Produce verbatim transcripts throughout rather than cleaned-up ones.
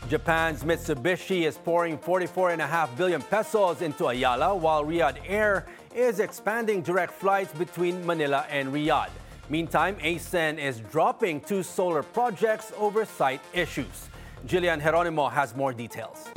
Japan's Mitsubishi is pouring forty-four point five billion pesos into Ayala, while Riyadh Air is expanding direct flights between Manila and Riyadh. Meantime, ASEN is dropping two solar projects over site issues. Jillian Geronimo has more details.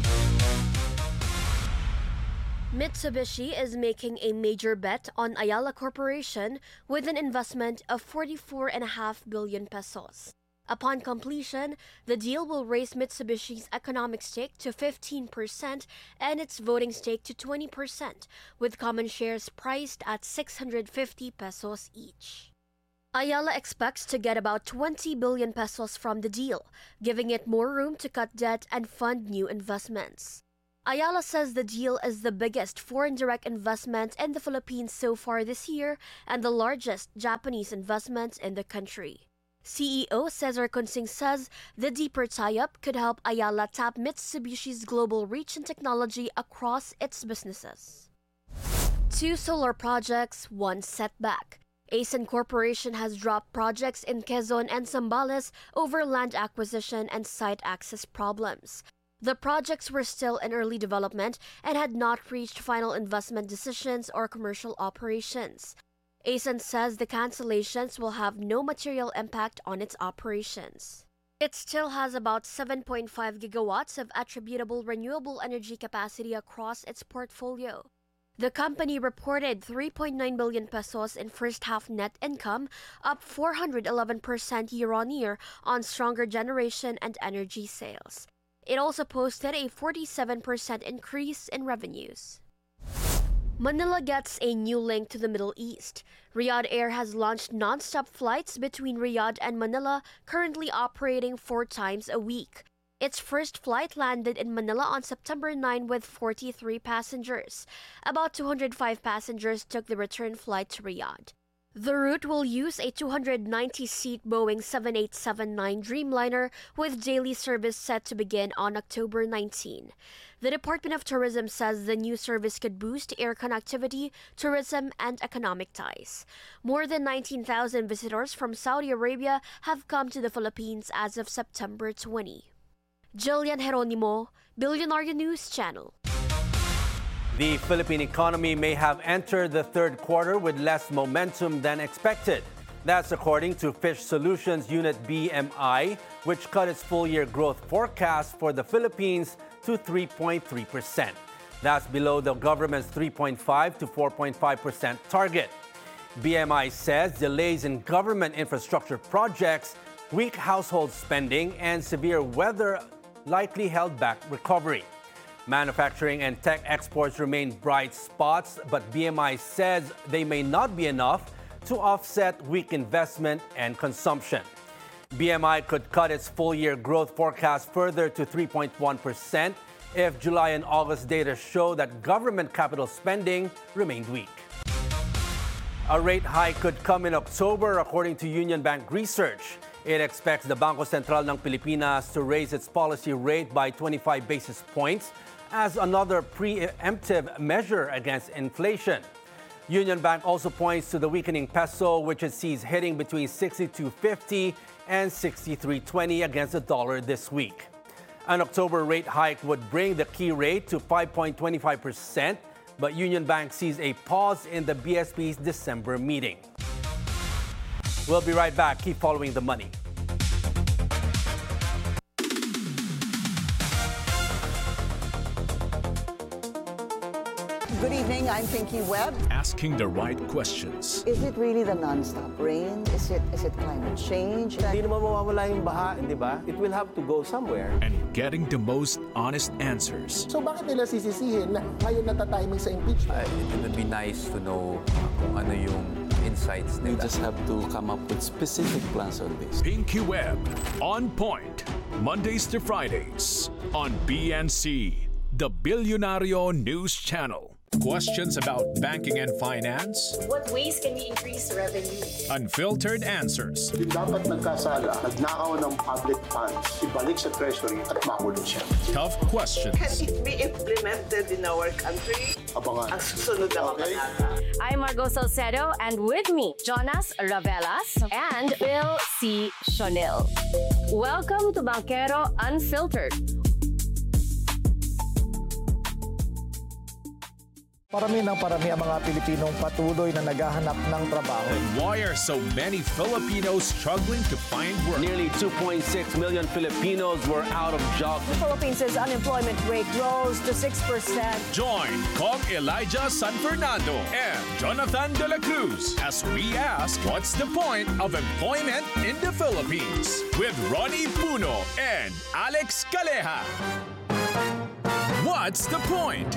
Mitsubishi is making a major bet on Ayala Corporation with an investment of forty-four point five billion pesos. Upon completion, the deal will raise Mitsubishi's economic stake to fifteen percent and its voting stake to twenty percent, with common shares priced at six hundred fifty pesos each. Ayala expects to get about twenty billion pesos from the deal, giving it more room to cut debt and fund new investments. Ayala says the deal is the biggest foreign direct investment in the Philippines so far this year and the largest Japanese investment in the country. C E O Cesar Consing says the deeper tie-up could help Ayala tap Mitsubishi's global reach and technology across its businesses. Two solar projects, one setback. ASEN Corporation has dropped projects in Quezon and Zambales over land acquisition and site access problems. The projects were still in early development and had not reached final investment decisions or commercial operations. ASEN says the cancellations will have no material impact on its operations. It still has about seven point five gigawatts of attributable renewable energy capacity across its portfolio. The company reported three point nine billion pesos in first-half net income, up four hundred eleven percent year-on-year on stronger generation and energy sales. It also posted a forty-seven percent increase in revenues. Manila gets a new link to the Middle East. Riyadh Air has launched non-stop flights between Riyadh and Manila, currently operating four times a week. Its first flight landed in Manila on September ninth with forty-three passengers. About two hundred five passengers took the return flight to Riyadh. The route will use a two hundred ninety seat Boeing seven eight seven nine Dreamliner with daily service set to begin on October nineteenth. The Department of Tourism says the new service could boost air connectivity, tourism, and economic ties. More than nineteen thousand visitors from Saudi Arabia have come to the Philippines as of September twentieth. Jillian Geronimo, Billionaire News Channel. The Philippine economy may have entered the third quarter with less momentum than expected. That's according to Fitch Solutions Unit B M I, which cut its full-year growth forecast for the Philippines to three point three percent. That's below the government's three point five to four point five percent target. B M I says delays in government infrastructure projects, weak household spending, and severe weather likely held back recovery. Manufacturing and tech exports remain bright spots, but B M I says they may not be enough to offset weak investment and consumption. B M I could cut its full-year growth forecast further to three point one percent if July and August data show that government capital spending remained weak. A rate hike could come in October, according to Union Bank research. It expects the Bangko Sentral ng Pilipinas to raise its policy rate by twenty-five basis points as another preemptive measure against inflation. Union Bank also points to the weakening peso, which it sees hitting between sixty-two fifty and sixty-three twenty against the dollar this week. An October rate hike would bring the key rate to five point two five percent, but Union Bank sees a pause in the B S P's December meeting. We'll be right back. Keep following the money. Good evening, I'm Pinky Webb. Asking the right questions. Is it really the non-stop rain? Is it is it climate change? Hindi naman mawawala yung baha, di ba? It will have to go somewhere. And getting the most honest answers. So bakit nila sisisihin na ngayon natatiming sa impeachment? Uh, it would be nice to know kung ano yung insights We nila. just have to come up with specific plans on this. Pinky Webb, On Point, Mondays to Fridays on B N C, the Billionario News Channel. Questions about banking and finance? What ways can we increase revenue? Unfiltered answers. Yung dapat nagkasala, nagnakaw ng public funds, ibalik sa treasury at makulong siya. Tough questions. Can it be implemented in our country? Abangan. Ang susunod na Okay. I'm Margo Salcedo, and with me, Jonas Ravelas and Bill C. Shonil. Welcome to Banquero Unfiltered, Parami ng parami ang mga Pilipinong patuloy na naghahanap ng trabaho. Why are so many Filipinos struggling to find work? Nearly two point six million Filipinos were out of jobs. The Philippines' unemployment rate rose to six percent. Join Kong Elijah San Fernando and Jonathan De La Cruz as we ask what's the point of employment in the Philippines with Ronnie Puno and Alex Caleja. What's the point?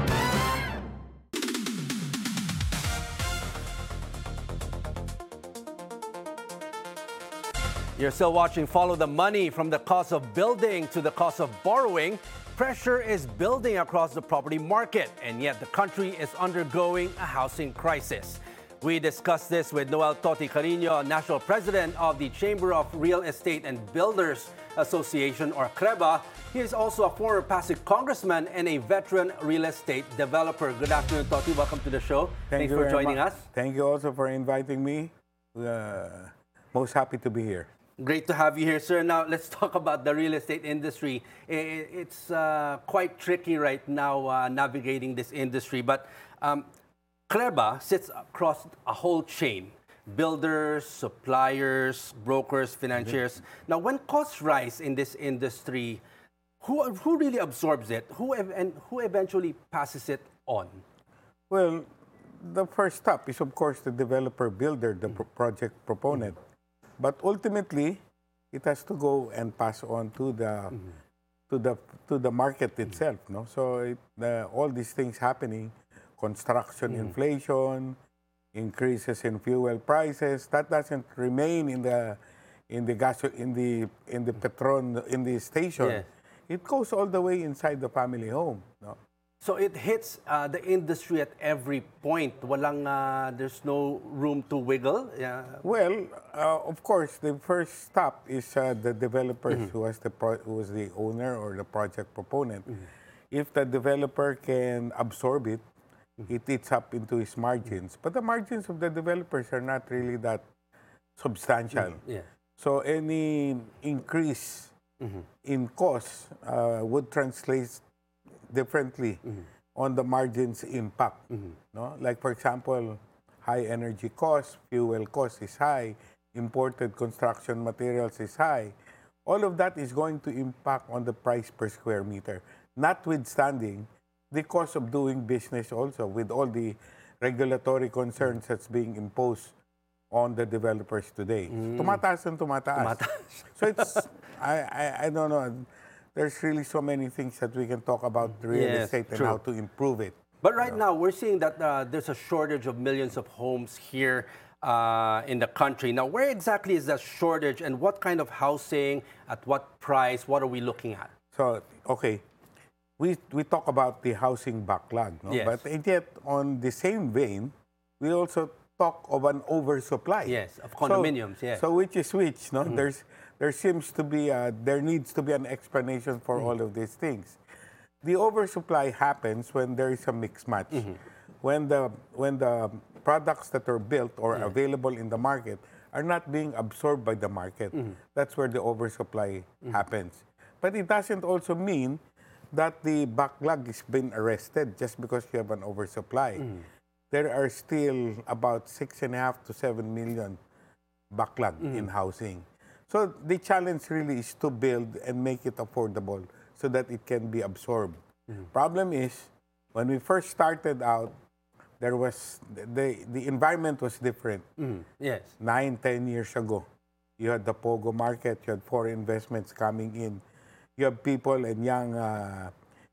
You're still watching Follow the Money. From the cost of building to the cost of borrowing, pressure is building across the property market, and yet the country is undergoing a housing crisis. We discussed this with Noel Toti Carino, National President of the Chamber of Real Estate and Builders Association, or CREBA. He is also a former Pasig congressman and a veteran real estate developer. Good afternoon, Toti. Welcome to the show. Thank Thanks you for very joining much. us. Thank you also for inviting me. Uh, most happy to be here. Great to have you here, sir. Now, let's talk about the real estate industry. It's uh, quite tricky right now uh, navigating this industry, but um, CREBA sits across a whole chain. Builders, suppliers, brokers, financiers. Mm-hmm. Now, when costs rise in this industry, who, who really absorbs it? Who and who eventually passes it on? Well, the first step is, of course, the developer builder, the mm-hmm. project proponent. Mm-hmm. But ultimately, it has to go and pass on to the mm-hmm. to the to the market itself. Mm-hmm. No, so it, the, all these things happening, construction mm-hmm. inflation, increases in fuel prices. That doesn't remain in the in the gas in the in the Petron in the station. Yes. It goes all the way inside the family home. No. So it hits uh, the industry at every point. Walang, uh, there's no room to wiggle. Yeah. Well, uh, of course, the first stop is uh, the developers mm-hmm. who was the pro who was the owner or the project proponent. Mm-hmm. If the developer can absorb it, mm-hmm. it eats up into his margins. Mm-hmm. But the margins of the developers are not really that substantial. Mm-hmm. Yeah. So any increase mm-hmm. in cost uh, would translate differently mm-hmm. on the margins impact. Mm-hmm. No? Like, for example, high energy costs, fuel cost is high, imported construction materials is high. All of that is going to impact on the price per square meter, notwithstanding the cost of doing business also with all the regulatory concerns mm-hmm. that's being imposed on the developers today. Mm. Tumataas and tumataas. tumataas. So it's, I, I, I don't know, there's really so many things that we can talk about real yes, estate and true. how to improve it. But right you know. now, we're seeing that uh, there's a shortage of millions of homes here uh, in the country. Now, where exactly is that shortage and what kind of housing, at what price, what are we looking at? So, okay, we, we talk about the housing backlog, no? Yes. But yet, on the same vein, we also talk of an oversupply. Yes, of condominiums, so, yes. So which is which, no? Mm-hmm. There's there seems to be a, there needs to be an explanation for mm-hmm. all of these things. The oversupply happens when there is a mix match. Mm-hmm. When the when the products that are built or yeah. available in the market are not being absorbed by the market. Mm-hmm. That's where the oversupply mm-hmm. happens. But it doesn't also mean that the backlog is being arrested just because you have an oversupply. Mm-hmm. There are still about six and a half to seven million backlog mm-hmm. in housing. So the challenge really is to build and make it affordable so that it can be absorbed. Mm-hmm. Problem is, when we first started out, there was the the environment was different. Mm-hmm. Yes, nine, ten years ago, you had the Pogo market, you had foreign investments coming in, you have people and young uh,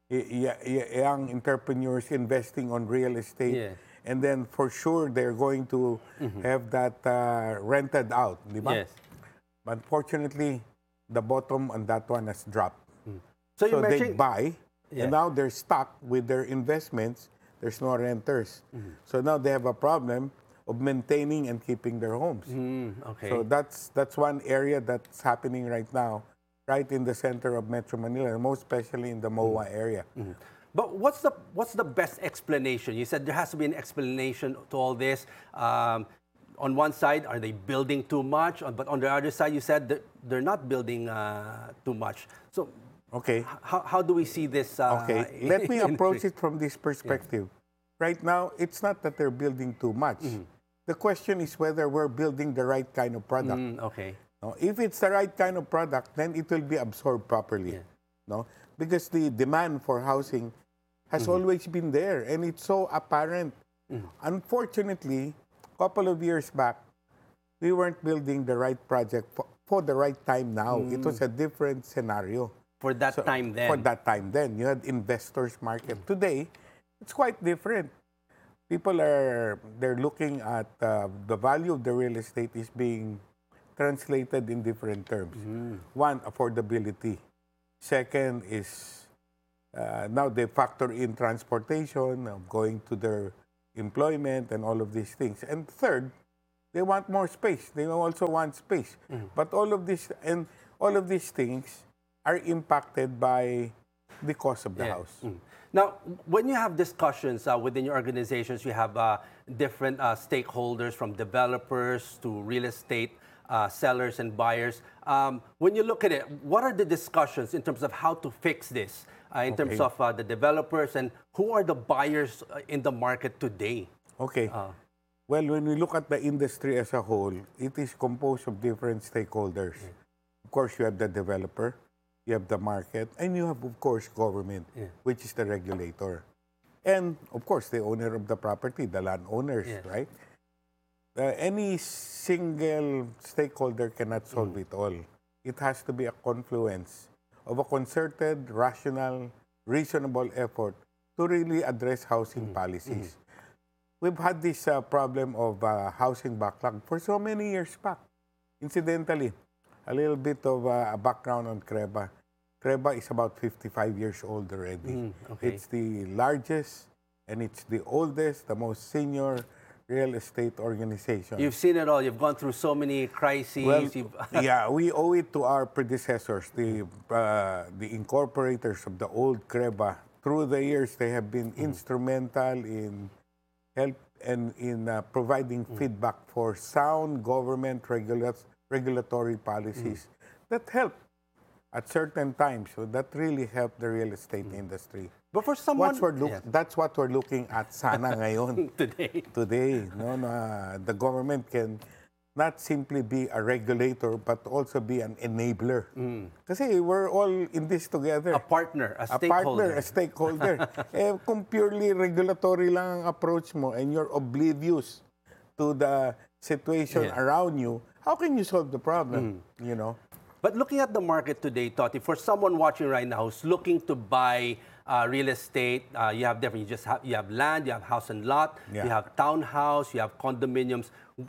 young entrepreneurs investing on real estate. Yeah. And then for sure they're going to mm-hmm. have that uh, rented out, di ba? Yes. But unfortunately, the bottom on that one has dropped. Mm. So, so they buy, yeah. and now they're stuck with their investments. There's no renters. Mm-hmm. So now they have a problem of maintaining and keeping their homes. Mm, okay. So that's that's one area that's happening right now, right in the center of Metro Manila, most especially in the M O A mm-hmm. area. Mm-hmm. But what's the what's the best explanation? You said there has to be an explanation to all this. Um, on one side, are they building too much? But on the other side, you said that they're not building uh, too much. So, okay, how how do we see this? Uh, okay, let me approach it from this perspective. Yeah. right now, it's not that they're building too much. Mm-hmm. The question is whether we're building the right kind of product. Mm, okay. No? If it's the right kind of product, then it will be absorbed properly. Yeah. No? Because the demand for housing has mm-hmm. always been there, and it's so apparent. Mm-hmm. Unfortunately, a couple of years back, we weren't building the right project for, for the right time now. Mm. It was a different scenario. For that so, time then? For that time then. You had investors market. Mm. Today, it's quite different. People are, they're looking at uh, the value of the real estate is being translated in different terms. Mm. One, affordability. Second is, uh, now they factor in transportation, uh, going to their employment and all of these things. And third, they want more space. They also want space. Mm. But all of this and all of these things are impacted by the cost of the yeah. house. Mm. Now, when you have discussions uh, within your organizations, you have uh, different uh, stakeholders from developers to real estate uh, sellers and buyers. Um, when you look at it, what are the discussions in terms of how to fix this? Uh, in okay. terms of uh, the developers and who are the buyers uh, in the market today? Okay. Uh, Well, when we look at the industry as a whole, it is composed of different stakeholders. Yeah. Of course, you have the developer, you have the market, and you have, of course, government, yeah. which is the regulator. And, of course, the owner of the property, the landowners, yeah. right? Uh, any single stakeholder cannot solve mm. it all. It has to be a confluence of a concerted, rational, reasonable effort to really address housing mm. policies. Mm. We've had this uh, problem of uh, housing backlog for so many years back. Incidentally, a little bit of uh, a background on CREBA. CREBA is about fifty-five years old already. Mm, okay. It's the largest and it's the oldest, the most senior real estate organization. You've seen it all. You've gone through so many crises. Well, yeah, we owe it to our predecessors, the, uh, the incorporators of the old CREBA. Through the years, they have been mm. instrumental in help and in uh, providing mm. feedback for sound government regula regulatory policies mm. that help at certain times. So that really helped the real estate mm. industry. But for someone, we're look, yeah. that's what we're looking at sana ngayon. Today. Today. No, no, uh, the government can not simply be a regulator, but also be an enabler. Mm. Kasi we're all in this together. A partner, a, a stakeholder. A partner, a stakeholder. eh, kung purely regulatory lang ang approach mo and you're oblivious to the situation yeah. around you, how can you solve the problem? Mm. You know? But looking at the market today, Toti, for someone watching right now who's looking to buy uh, real estate, uh, you have different, you just have, you have land, you have house and lot, yeah. you have townhouse, you have condominiums.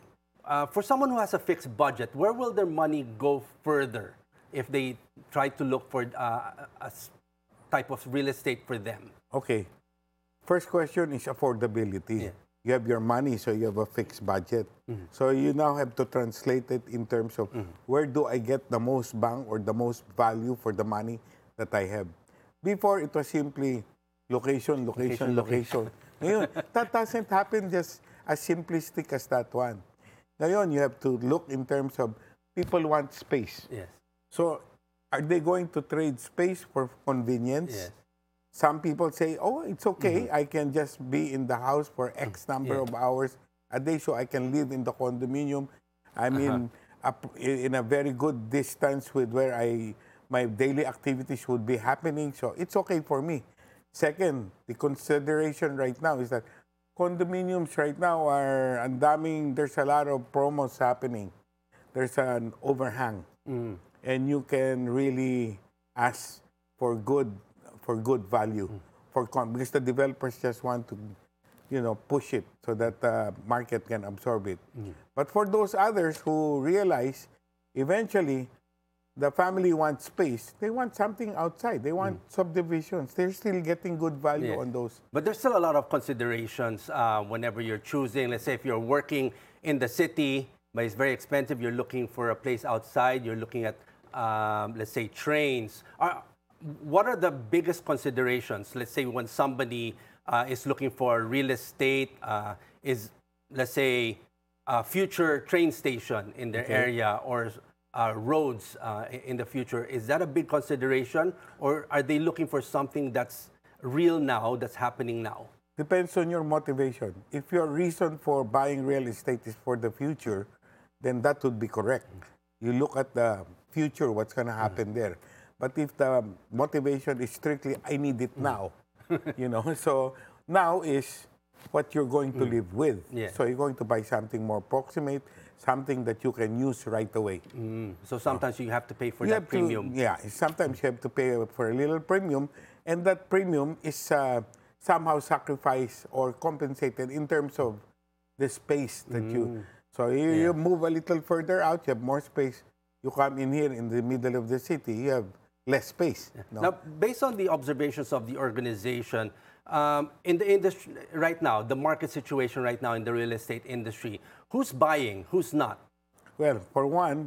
Uh, for someone who has a fixed budget, where will their money go further if they try to look for uh, a type of real estate for them? Okay. First question is affordability. Yeah. You have your money, so you have a fixed budget. Mm-hmm. So you now have to translate it in terms of mm-hmm. where do I get the most bang or the most value for the money that I have. Before, it was simply location, location, location. location. That doesn't happen just as simplistic as that one. Ngayon, you have to look in terms of people want space. Yes. So, are they going to trade space for convenience? Yes. Some people say, oh, it's okay. Mm-hmm. I can just be in the house for X number yeah. of hours a day so I can live in the condominium. I'm uh-huh. in, a, in a very good distance with where I my daily activities would be happening. So, it's okay for me. Second, the consideration right now is that condominiums right now are, and daming, there's a lot of promos happening. There's an overhang. Mm. And you can really ask for good, for good value. Mm. For because the developers just want to, you know, push it so that the market can absorb it. Mm. But for those others who realize eventually the family wants space. They want something outside. They want mm. subdivisions. They're still getting good value yeah. on those. But there's still a lot of considerations uh, whenever you're choosing. Let's say if you're working in the city, but it's very expensive, you're looking for a place outside, you're looking at, um, let's say, trains. Are, what are the biggest considerations? Let's say when somebody uh, is looking for real estate, uh, is, let's say, a future train station in their okay. area or Uh, roads uh, in the future, is that a big consideration, or are they looking for something that's real now, that's happening now? Depends on your motivation. If your reason for buying real estate is for the future, then that would be correct. You look at the future, what's going to happen mm. there. But if the motivation is strictly, I need it now, you know, so now is what you're going to mm. live with. Yeah. So you're going to buy something more proximate, something that you can use right away. Mm. So sometimes you have to pay for you that premium. To, yeah, sometimes you have to pay for a little premium, and that premium is uh, somehow sacrificed or compensated in terms of the space that mm. you... So you, yeah. you move a little further out, you have more space. You come in here in the middle of the city, you have less space. Yeah. No? Now, based on the observations of the organization, um, in the industry right now, the market situation right now in the real estate industry, who's buying, who's not? Well, for one,